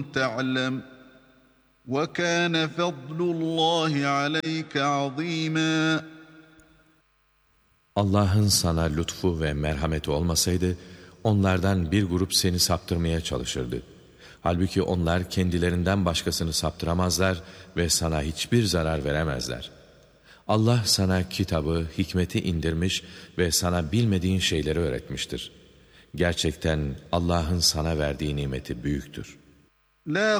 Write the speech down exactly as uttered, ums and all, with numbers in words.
تعلم وكان فضل الله عليك عظيما. Allah'ın sana lütfu ve merhameti olmasaydı, onlardan bir grup seni saptırmaya çalışırdı. Halbuki onlar kendilerinden başkasını saptıramazlar ve sana hiçbir zarar veremezler. Allah sana kitabı, hikmeti indirmiş ve sana bilmediğin şeyleri öğretmiştir. Gerçekten Allah'ın sana verdiği nimeti büyüktür. La